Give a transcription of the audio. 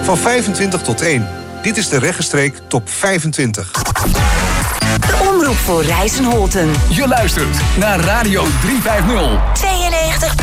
Van 25 tot 1. Dit is de Regenstreek Top 25. De omroep voor Rijssen-Holten. Je luistert naar Radio 350. 92.